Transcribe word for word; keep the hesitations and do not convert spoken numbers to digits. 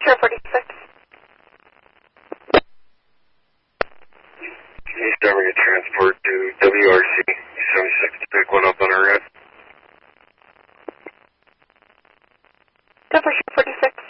Share forty-six. East Army transport to W R C seventy-six to pick one up on our route. Go for Share forty-six.